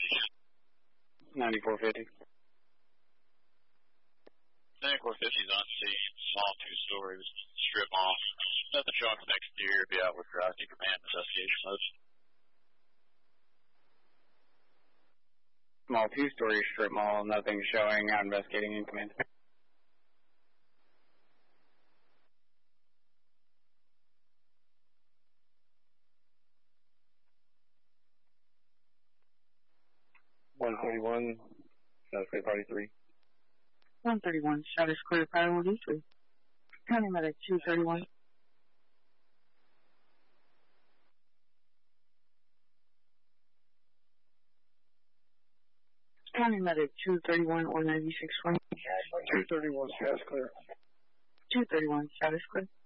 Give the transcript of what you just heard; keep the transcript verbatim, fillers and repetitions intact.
ninety-four fifty. ninety-four fifty is on scene, small two stories, strip off. Nothing showing from exterior, be outward crossing command investigation mode. Small two-story strip mall, nothing showing, out investigating in command. one thirty-one, Shadows Clear, Party three. one thirty-one, Shadows Clear, Party three. County Medic two thirty-one. County Medic two thirty-one or ninety-six twenty. two thirty-one, Shadows Clear. two thirty-one, Shadows Clear.